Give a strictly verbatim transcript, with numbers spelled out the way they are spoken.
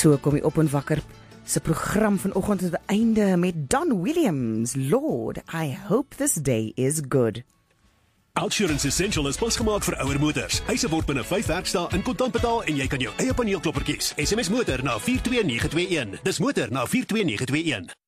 So kom die Op en Wakker se program vanoggend tot 'n einde met Don Williams. Lord, I hope this day is good. Outsurance Essential is pasgemaak vir ouer motors. Eise word binne vyf werkdae in kontant betaal en jy kan jou eie paneelklopper kies. S M S motor na vier twee nege twee een. Dis motor na vier twee nege twee een.